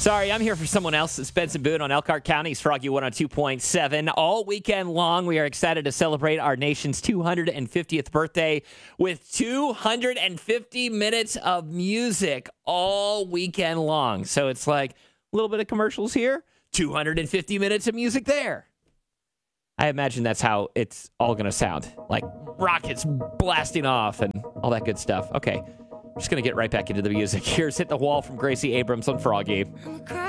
Sorry, I'm here for someone else. It's Benson Boone on Elkhart County's Froggy 102.7. All weekend long, we are excited to celebrate our nation's 250th birthday with 250 minutes of music all weekend long. So it's like a little bit of commercials here, 250 minutes of music there. I imagine that's how it's all going to sound, like rockets blasting off and all that good stuff. Okay, I'm just going to get right back into the music. Here's Hit the Wall from Gracie Abrams on Froggy.